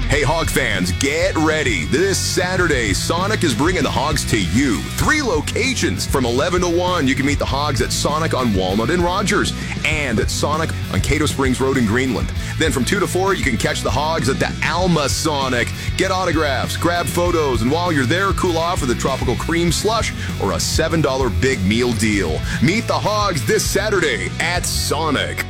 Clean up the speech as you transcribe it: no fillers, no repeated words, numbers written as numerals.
Hey, Hog fans, get ready. This Saturday, Sonic is bringing the Hogs to you. 3 locations. From 11 to 1, you can meet the Hogs at Sonic on Walnut and Rogers, and at Sonic on Cato Springs Road in Greenland. Then from 2 to 4, you can catch the Hogs at the Alma Sonic. Get autographs, grab photos, and while you're there, cool off with a tropical cream slush or a $7 big meal deal. Meet the Hogs this Saturday at Sonic.